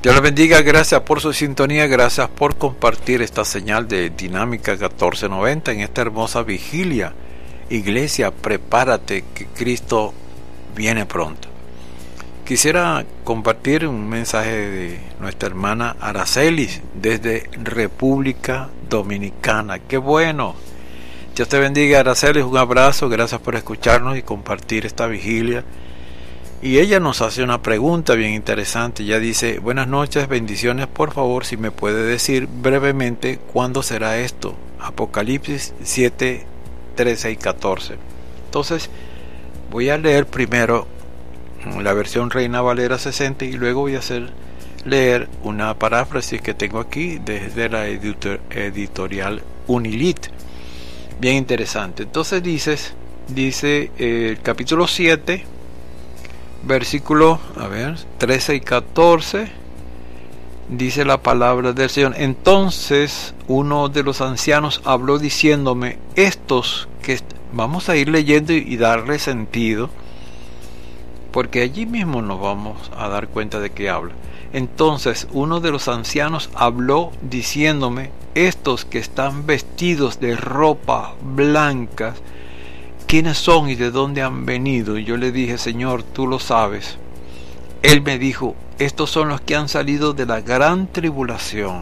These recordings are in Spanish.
Dios les bendiga, gracias por su sintonía, gracias por compartir esta señal de Dinámica 1490 en esta hermosa vigilia. Iglesia, prepárate que Cristo viene pronto. Quisiera compartir un mensaje de nuestra hermana Aracelis desde República Dominicana. ¡Qué bueno! Dios te bendiga, Aracelis, un abrazo, gracias por escucharnos y compartir esta vigilia. Y ella nos hace una pregunta bien interesante. Ella dice: buenas noches, bendiciones, por favor, si me puede decir brevemente cuándo será esto. Apocalipsis 7, 13 y 14. Entonces, voy a leer primero la versión Reina Valera 60 y luego voy a leer una paráfrasis que tengo aquí desde la editorial Unilit. Bien interesante. Entonces dice el capítulo 7, versículos 13 y 14, dice la palabra del Señor. Entonces uno de los ancianos habló diciéndome, estos que vamos a ir leyendo y darle sentido, porque allí mismo nos vamos a dar cuenta de qué habla. Entonces uno de los ancianos habló diciéndome, estos que están vestidos de ropa blancas, ¿quiénes son y de dónde han venido? Y yo le dije, Señor, tú lo sabes. Él me dijo, estos son los que han salido de la gran tribulación.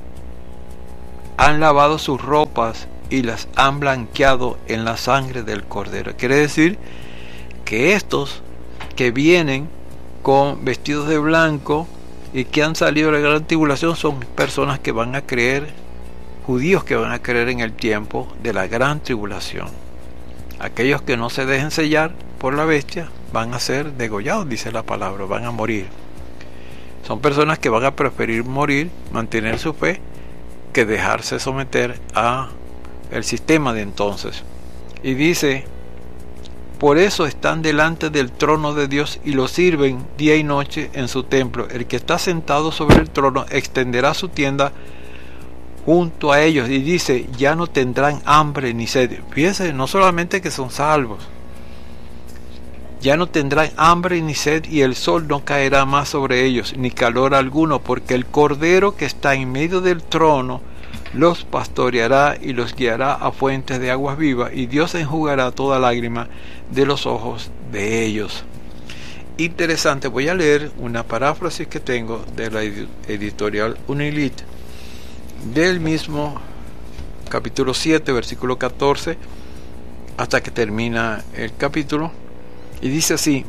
Han lavado sus ropas y las han blanqueado en la sangre del Cordero. Quiere decir que estos que vienen con vestidos de blanco y que han salido de la gran tribulación son personas que van a creer, judíos que van a creer en el tiempo de la gran tribulación. Aquellos que no se dejen sellar por la bestia van a ser degollados, dice la palabra, van a morir. Son personas que van a preferir morir, mantener su fe, que dejarse someter a el sistema de entonces. Y dice, por eso están delante del trono de Dios y lo sirven día y noche en su templo. El que está sentado sobre el trono extenderá su tienda junto a ellos y dice, ya no tendrán hambre ni sed. Fíjense, no solamente que son salvos, ya no tendrán hambre ni sed y el sol no caerá más sobre ellos, ni calor alguno, porque el Cordero que está en medio del trono los pastoreará y los guiará a fuentes de aguas vivas, y Dios enjugará toda lágrima de los ojos de ellos. Interesante, voy a leer una paráfrasis que tengo de la editorial Unilit, del mismo capítulo 7, versículo 14, hasta que termina el capítulo, y dice así: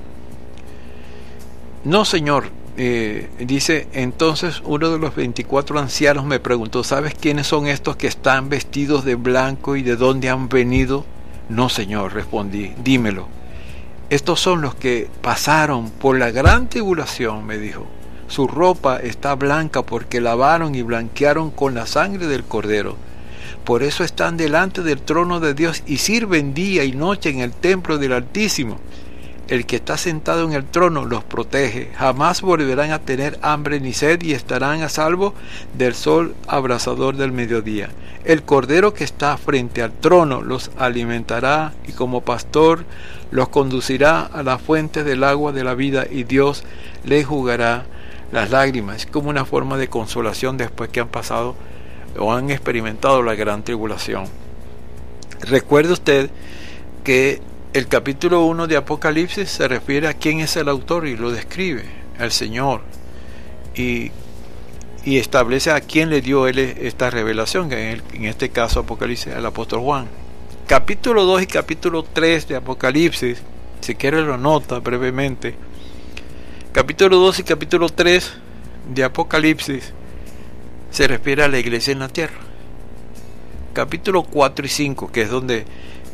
no, Señor, dice, entonces uno de los 24 ancianos me preguntó, ¿sabes quiénes son estos que están vestidos de blanco y de dónde han venido? No, Señor, respondí, dímelo. Estos son los que pasaron por la gran tribulación, me dijo. Su ropa está blanca porque lavaron y blanquearon con la sangre del Cordero. Por eso están delante del trono de Dios y sirven día y noche en el templo del Altísimo. El que está sentado en el trono los protege. Jamás volverán a tener hambre ni sed y estarán a salvo del sol abrasador del mediodía. El Cordero que está frente al trono los alimentará y como pastor los conducirá a la fuente del agua de la vida y Dios les jugará las lágrimas. Es como una forma de consolación después que han pasado o han experimentado la gran tribulación. Recuerde usted que el capítulo 1 de Apocalipsis se refiere a quién es el autor y lo describe, el Señor, y establece a quién le dio él esta revelación, que en este caso Apocalipsis al apóstol Juan. Capítulo 2 y capítulo 3 de Apocalipsis, si quiere lo nota brevemente. Capítulo 2 y capítulo 3 de Apocalipsis se refiere a la iglesia en la tierra. Capítulo 4 y 5, que es donde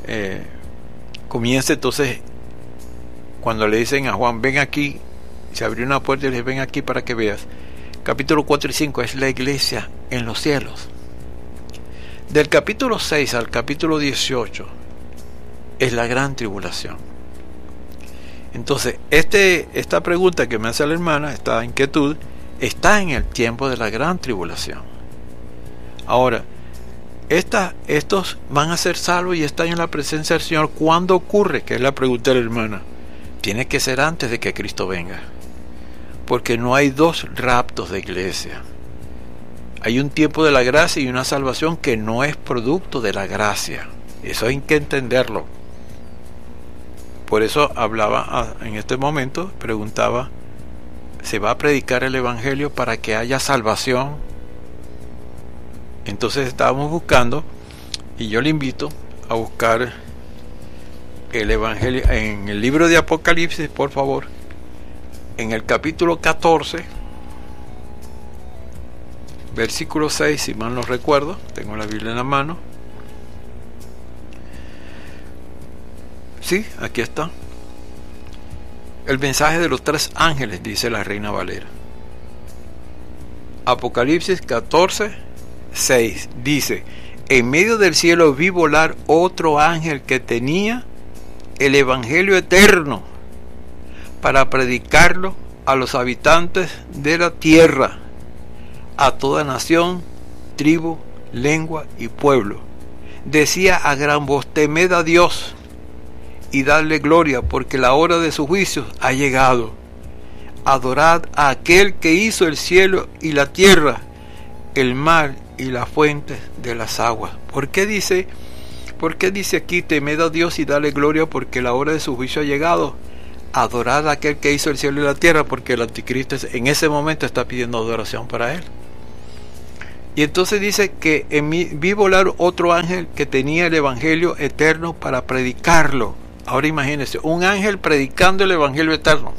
comienza entonces, cuando le dicen a Juan, ven aquí, se abrió una puerta y le dice, ven aquí para que veas. Capítulo 4 y 5 es la iglesia en los cielos. Del capítulo 6 al capítulo 18 es la gran tribulación. Entonces, esta pregunta que me hace la hermana, esta inquietud, está en el tiempo de la gran tribulación. Ahora, estos van a ser salvos y están en la presencia del Señor. ¿Cuándo ocurre? Que es la pregunta de la hermana. Tiene que ser antes de que Cristo venga. porque no hay dos raptos de iglesia. Hay un tiempo de la gracia y una salvación que no es producto de la gracia. Eso hay que entenderlo. Por eso hablaba en este momento, preguntaba, ¿se va a predicar el evangelio para que haya salvación? Entonces estábamos buscando, y yo le invito a buscar el evangelio en el libro de Apocalipsis, por favor, en el capítulo 14, versículo 6, si mal no recuerdo, tengo la Biblia en la mano. Sí, aquí está. El mensaje de los tres ángeles, dice la Reina Valera. Apocalipsis 14, 6, dice: en medio del cielo vi volar otro ángel que tenía el evangelio eterno para predicarlo a los habitantes de la tierra, a toda nación, tribu, lengua y pueblo. Decía a gran voz: temed a Dios y dadle gloria, porque la hora de su juicio ha llegado. Adorad a aquel que hizo el cielo y la tierra, el mar y las fuentes de las aguas. ¿Por qué dice aquí temed a Dios y dale gloria, porque la hora de su juicio ha llegado? Adorad a aquel que hizo el cielo y la tierra, porque el anticristo en ese momento está pidiendo adoración para él. Y entonces dice que vi volar otro ángel que tenía el evangelio eterno para predicarlo. Ahora imagínense, un ángel predicando el evangelio eterno.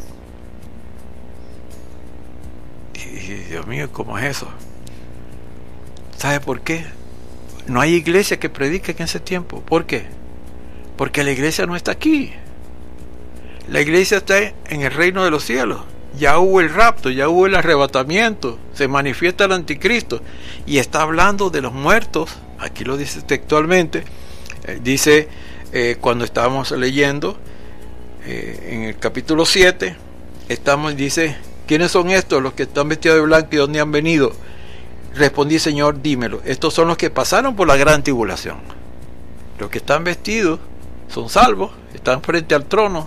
Y Dios mío, ¿cómo es eso? ¿Sabe por qué? No hay iglesia que predique en ese tiempo. ¿Por qué? Porque la iglesia no está aquí. La iglesia está en el reino de los cielos. Ya hubo el rapto, ya hubo el arrebatamiento. Se manifiesta el anticristo. Y está hablando de los muertos. Aquí lo dice textualmente. Dice, cuando estábamos leyendo, en el capítulo 7, dice, ¿quiénes son estos los que están vestidos de blanco y dónde han venido? Respondí: Señor, dímelo. Estos son los que pasaron por la gran tribulación. Los que están vestidos son salvos, están frente al trono.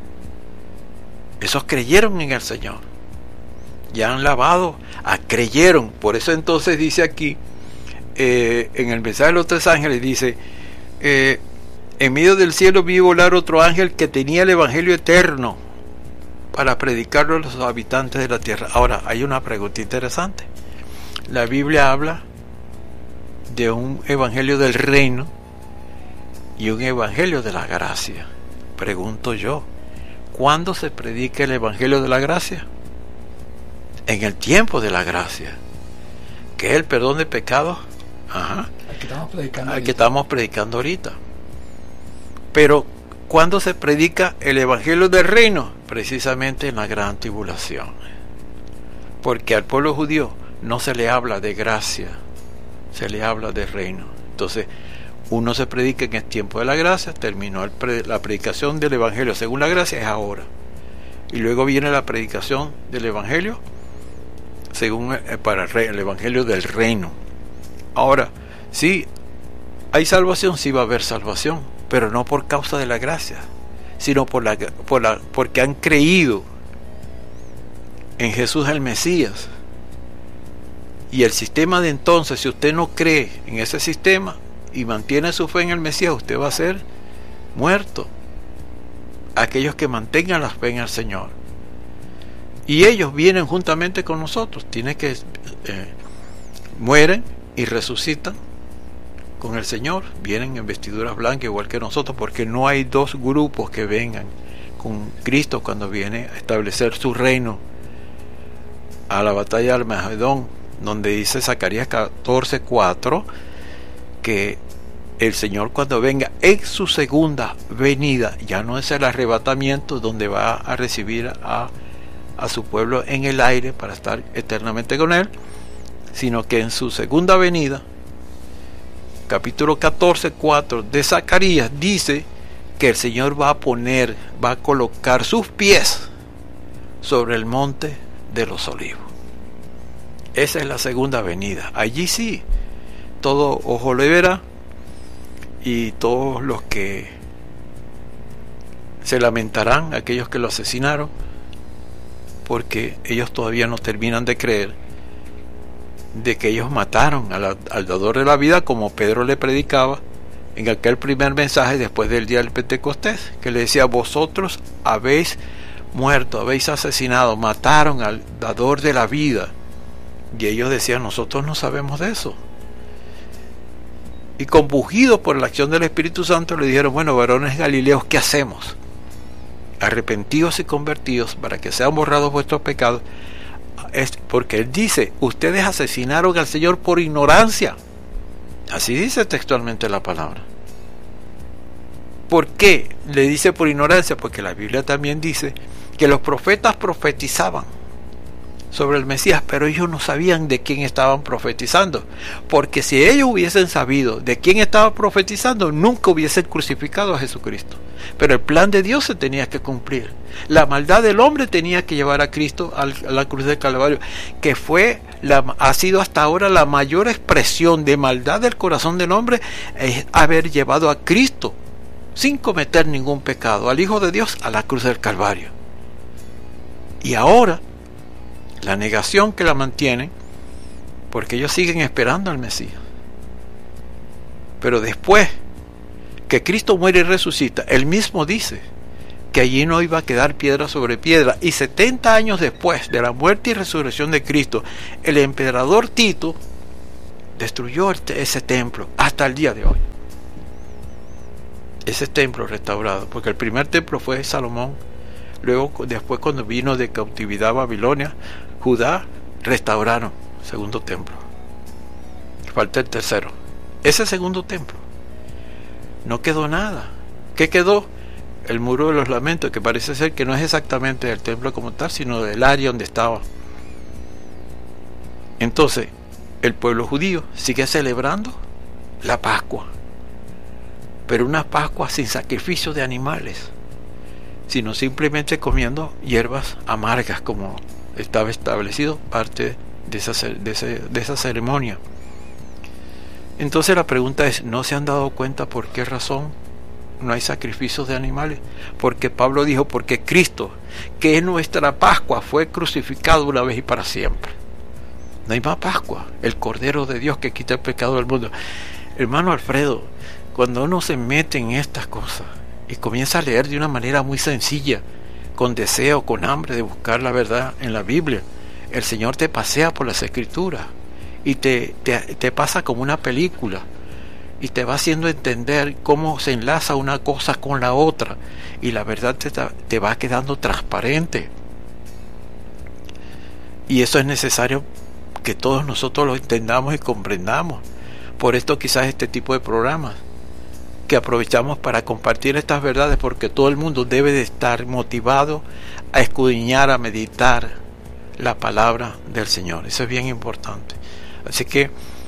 Esos creyeron en el Señor. Ya han lavado, creyeron. Por eso entonces dice aquí, en el mensaje de los tres ángeles, dice, en medio del cielo vi volar otro ángel que tenía el evangelio eterno para predicarlo a los habitantes de la tierra. Ahora, hay una pregunta interesante. La Biblia habla de un evangelio del reino y un evangelio de la gracia. Pregunto yo, ¿cuándo se predica el evangelio de la gracia? En el tiempo de la gracia, que es el perdón de pecados. Ajá. Al que estamos predicando ahorita. Pero ¿cuándo se predica el evangelio del reino? Precisamente en la gran tribulación. Porque al pueblo judío no se le habla de gracia, se le habla de reino. Entonces, uno se predica en el tiempo de la gracia, terminó la predicación del evangelio según la gracia, es ahora. Y luego viene la predicación del evangelio según para el evangelio del reino. Ahora, sí, hay salvación, sí va a haber salvación, pero no por causa de la gracia, sino porque han creído en Jesús el Mesías. Y el sistema de entonces, si usted no cree en ese sistema y mantiene su fe en el Mesías, usted va a ser muerto. Aquellos que mantengan la fe en el Señor. Y ellos vienen juntamente con nosotros. Mueren y resucitan con el Señor. Vienen en vestiduras blancas igual que nosotros, porque no hay dos grupos que vengan con Cristo cuando viene a establecer su reino a la batalla de Armagedón, donde dice Zacarías 14:4 que el Señor, cuando venga en su segunda venida, ya no es el arrebatamiento donde va a recibir a su pueblo en el aire para estar eternamente con él, sino que en su segunda venida, capítulo 14:4 de Zacarías, dice que el Señor va a colocar sus pies sobre el monte de los olivos. Esa es la segunda venida. Allí sí, todo ojo le verá, y todos los que se lamentarán, aquellos que lo asesinaron, porque ellos todavía no terminan de creer de que ellos mataron al dador de la vida, como Pedro le predicaba en aquel primer mensaje después del día del Pentecostés, que le decía: vosotros habéis muerto, habéis asesinado, mataron al dador de la vida. Y ellos decían: nosotros no sabemos de eso. Y compungidos por la acción del Espíritu Santo le dijeron: bueno, varones galileos, ¿qué hacemos? Arrepentidos y convertidos para que sean borrados vuestros pecados. Es porque él dice: ustedes asesinaron al Señor por ignorancia. Así dice textualmente la palabra. ¿Por qué le dice por ignorancia? Porque la Biblia también dice que los profetas profetizaban sobre el Mesías, pero ellos no sabían de quién estaban profetizando, porque si ellos hubiesen sabido de quién estaba profetizando, nunca hubiesen crucificado a Jesucristo. Pero el plan de Dios se tenía que cumplir. La maldad del hombre tenía que llevar a Cristo a la cruz del Calvario, que ha sido hasta ahora la mayor expresión de maldad del corazón del hombre, es haber llevado a Cristo sin cometer ningún pecado, al Hijo de Dios, a la cruz del Calvario. Y ahora la negación que la mantienen, porque ellos siguen esperando al Mesías. Pero después que Cristo muere y resucita, él mismo dice que allí no iba a quedar piedra sobre piedra. Y 70 años después de la muerte y resurrección de Cristo, el emperador Tito destruyó ese templo hasta el día de hoy. Ese templo restaurado, porque el primer templo fue Salomón. Luego, después, cuando vino de cautividad a Babilonia, Judá, restauraron el segundo templo. Falta el tercero. Ese segundo templo no quedó nada. ¿Qué quedó? El muro de los lamentos, que parece ser que no es exactamente el templo como tal, sino del área donde estaba. Entonces, el pueblo judío sigue celebrando la Pascua, pero una Pascua sin sacrificio de animales, sino simplemente comiendo hierbas amargas, como estaba establecido parte de esa ceremonia. Entonces la pregunta es: ¿no se han dado cuenta por qué razón no hay sacrificios de animales? Porque Pablo dijo: porque Cristo, que es nuestra Pascua, fue crucificado una vez y para siempre. No hay más Pascua, el Cordero de Dios que quita el pecado del mundo. Hermano Alfredo, cuando uno se mete en estas cosas y comienza a leer de una manera muy sencilla, con deseo, con hambre de buscar la verdad en la Biblia, el Señor te pasea por las Escrituras y te pasa como una película y te va haciendo entender cómo se enlaza una cosa con la otra, y la verdad te va quedando transparente. Y eso es necesario que todos nosotros lo entendamos y comprendamos. Por esto quizás este tipo de programas que aprovechamos para compartir estas verdades, porque todo el mundo debe de estar motivado a escudriñar, a meditar la palabra del Señor. Eso es bien importante. Así que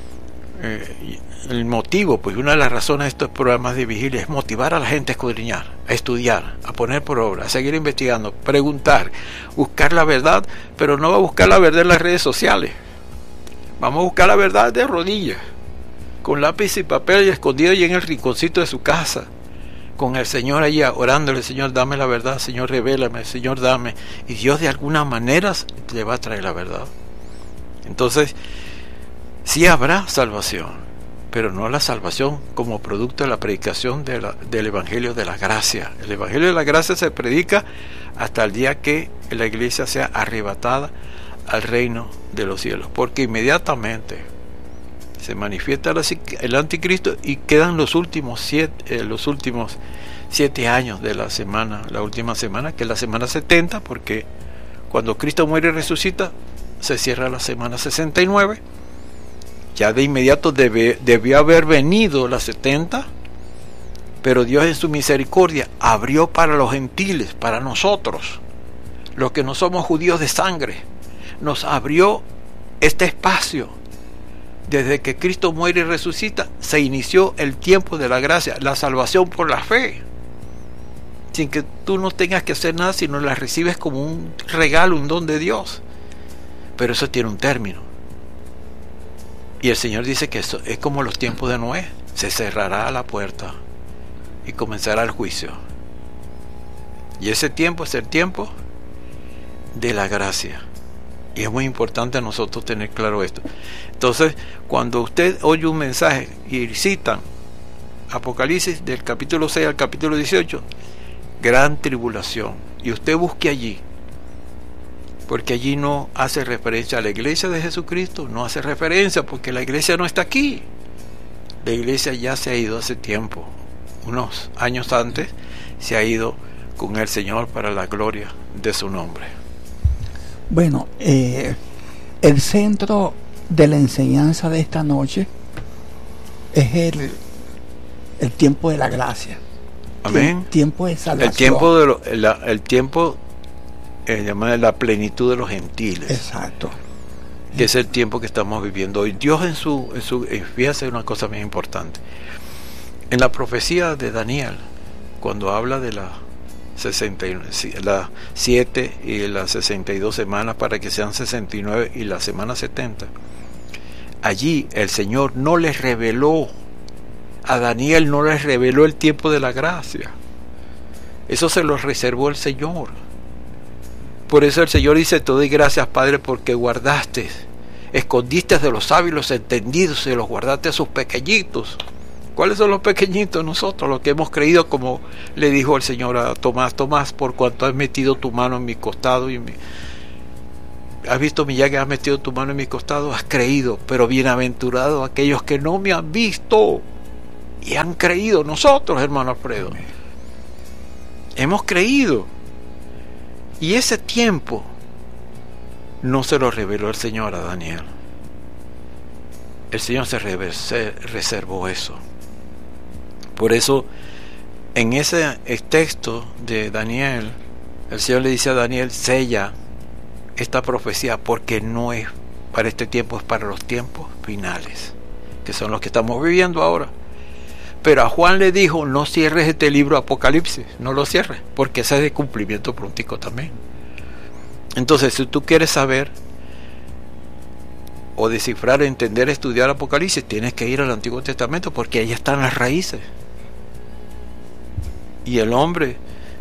el motivo, pues una de las razones de estos programas de vigilia es motivar a la gente a escudriñar, a estudiar, a poner por obra, a seguir investigando, preguntar, buscar la verdad, pero no va a buscar la verdad en las redes sociales. Vamos a buscar la verdad de rodillas, con lápiz y papel y escondido allí en el rinconcito de su casa, con el Señor allí orándole: Señor, dame la verdad, Señor, revélame, Señor, dame. Y Dios de alguna manera le va a traer la verdad. Entonces, sí habrá salvación, pero no la salvación como producto de la predicación del Evangelio de la Gracia. El Evangelio de la Gracia se predica hasta el día que la iglesia sea arrebatada al reino de los cielos, porque inmediatamente se manifiesta el anticristo y quedan los últimos 7 años de la semana, la última semana, que es la semana 70, porque cuando Cristo muere y resucita se cierra la semana 69. Ya de inmediato debió haber venido la 70, pero Dios en su misericordia abrió para los gentiles, para nosotros, los que no somos judíos de sangre, nos abrió este espacio. Desde que Cristo muere y resucita, se inició el tiempo de la gracia, la salvación por la fe, sin que tú no tengas que hacer nada, sino la recibes como un regalo, un don de Dios. Pero eso tiene un término. Y el Señor dice que eso es como los tiempos de Noé: se cerrará la puerta y comenzará el juicio. Y ese tiempo es el tiempo de la gracia. Y es muy importante a nosotros tener claro esto. Entonces, cuando usted oye un mensaje y citan Apocalipsis del capítulo 6 al capítulo 18, gran tribulación, y usted busque allí, porque allí no hace referencia a la iglesia de Jesucristo, no hace referencia porque la iglesia no está aquí. La iglesia ya se ha ido hace tiempo, unos años antes se ha ido con el Señor para la gloria de su nombre. Bueno, el centro de la enseñanza de esta noche es el tiempo de la gracia. Amén. El tiempo de salvación. El tiempo llamado la plenitud de los gentiles. Exacto. Que es el tiempo que estamos viviendo hoy. Dios fíjate una cosa muy importante. En la profecía de Daniel, cuando habla de las 7 y las 62 semanas para que sean 69 y la semana 70, allí el Señor no les reveló, a Daniel no les reveló el tiempo de la gracia. Eso se lo reservó el Señor. Por eso el Señor dice: te doy gracias, Padre, porque guardaste, escondiste de los sabios los entendidos y los guardaste a sus pequeñitos. ¿Cuáles son los pequeñitos? Nosotros, los que hemos creído, como le dijo el Señor a Tomás: Tomás, por cuanto has metido tu mano en mi costado y has visto mi llaga, has metido tu mano en mi costado, has creído. Pero bienaventurados aquellos que no me han visto y han creído. Nosotros, hermano Alfredo, hemos creído. Y ese tiempo no se lo reveló el Señor a Daniel. El Señor se reservó eso. Por eso, en ese texto de Daniel, el Señor le dice a Daniel: sella esta profecía, porque no es para este tiempo, es para los tiempos finales, que son los que estamos viviendo ahora. Pero a Juan le dijo: no cierres este libro Apocalipsis, no lo cierres, porque ese es de cumplimiento prontico también. Entonces, si tú quieres saber o descifrar, entender, estudiar Apocalipsis, tienes que ir al Antiguo Testamento, porque ahí están las raíces. Y el hombre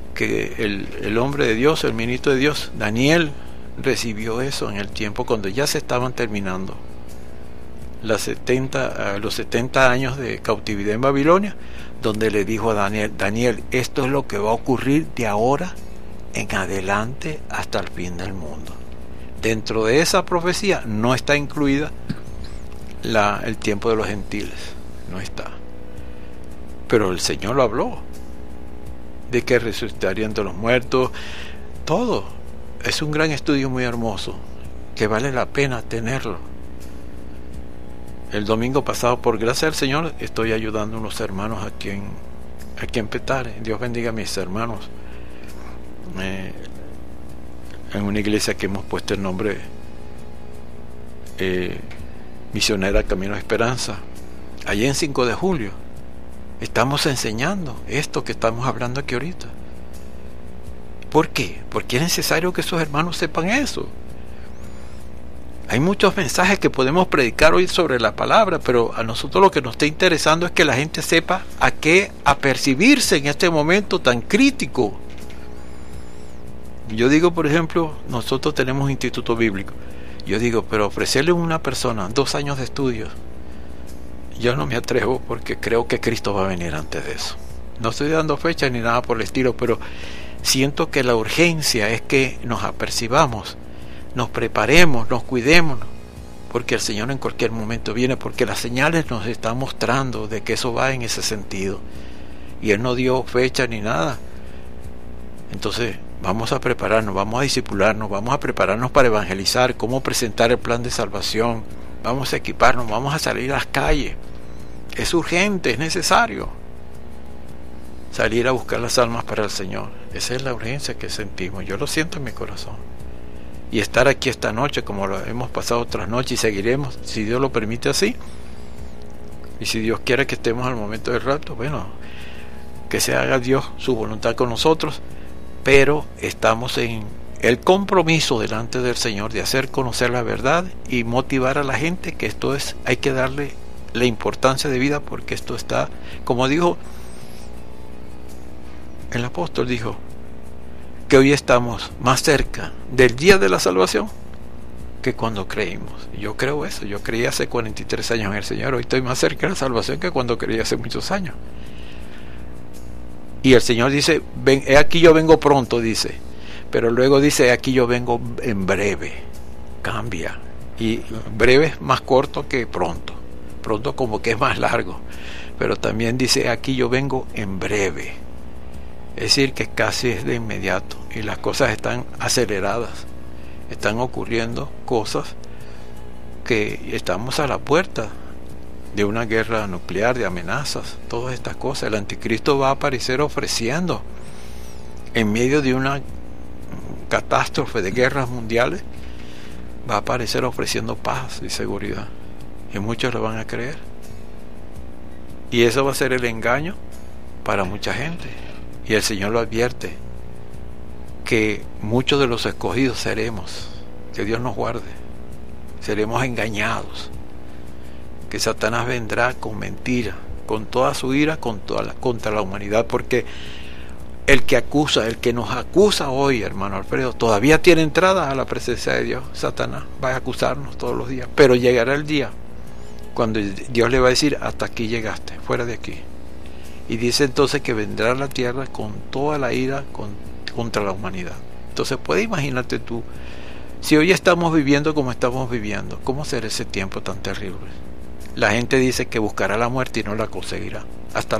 de Dios, el ministro de Dios, Daniel, recibió eso en el tiempo cuando ya se estaban terminando los 70 años de cautividad en Babilonia, donde le dijo a Daniel: Daniel, esto es lo que va a ocurrir de ahora en adelante hasta el fin del mundo. Dentro de esa profecía no está incluida el tiempo de los gentiles, no está. Pero el Señor lo habló, de que resucitarían de los muertos, todo. Es un gran estudio muy hermoso, que vale la pena tenerlo. El domingo pasado, por gracia del Señor, estoy ayudando a unos hermanos aquí en Petare. Dios bendiga a mis hermanos. En una iglesia que hemos puesto el nombre Misionera Camino de Esperanza, allá en 5 de julio. Estamos enseñando esto que estamos hablando aquí ahorita. ¿Por qué? Porque es necesario que esos hermanos sepan eso. Hay muchos mensajes que podemos predicar hoy sobre la palabra, pero a nosotros lo que nos está interesando es que la gente sepa a qué apercibirse en este momento tan crítico. Yo digo, por ejemplo, nosotros tenemos un instituto bíblico. Yo digo, pero ofrecerle a una persona 2 años de estudios, yo no me atrevo, porque creo que Cristo va a venir antes de eso. No estoy dando fecha ni nada por el estilo, pero siento que la urgencia es que nos apercibamos, nos preparemos, nos cuidemos, porque el Señor en cualquier momento viene, porque las señales nos están mostrando de que eso va en ese sentido, y Él no dio fecha ni nada. Entonces vamos a prepararnos, vamos a discipularnos, vamos a prepararnos para evangelizar, cómo presentar el plan de salvación, vamos a equiparnos, vamos a salir a las calles. Es urgente, es necesario salir a buscar las almas para el Señor. Esa es la urgencia que sentimos, yo lo siento en mi corazón. Y estar aquí esta noche, como lo hemos pasado otras noches, y seguiremos, si Dios lo permite así, y si Dios quiere que estemos al momento del rapto, bueno, que se haga Dios su voluntad con nosotros, pero estamos en el compromiso delante del Señor de hacer conocer la verdad y motivar a la gente que esto es, hay que darle la importancia de vida, porque esto está, como dijo el apóstol, dijo que hoy estamos más cerca del día de la salvación que cuando creímos. Yo creo eso. Yo creí hace 43 años en el Señor. Hoy estoy más cerca de la salvación que cuando creí hace muchos años. Y el Señor dice, ven, he aquí yo vengo pronto, dice. Pero luego dice, he aquí yo vengo en breve. Cambia. Y breve es más corto que pronto. Pronto como que es más largo. Pero también dice, aquí yo vengo en breve. Es decir, que casi es de inmediato. Y las cosas están aceleradas. Están ocurriendo cosas que estamos a la puerta de una guerra nuclear, de amenazas, todas estas cosas. El anticristo va a aparecer ofreciendo, en medio de una catástrofe de guerras mundiales, va a aparecer ofreciendo paz y seguridad. Y muchos lo van a creer. Y eso va a ser el engaño para mucha gente. Y el Señor lo advierte, que muchos de los escogidos seremos, que Dios nos guarde, seremos engañados, que Satanás vendrá con mentira, con toda su ira contra la humanidad, porque el que acusa, el que nos acusa hoy, hermano Alfredo, todavía tiene entrada a la presencia de Dios. Satanás va a acusarnos todos los días, pero llegará el día cuando Dios le va a decir, hasta aquí llegaste, fuera de aquí. Y dice entonces que vendrá a la tierra con toda la ira contra la humanidad. Entonces puedes imaginarte tú, si hoy estamos viviendo como estamos viviendo, ¿cómo será ese tiempo tan terrible? La gente dice que buscará la muerte y no la conseguirá. Hasta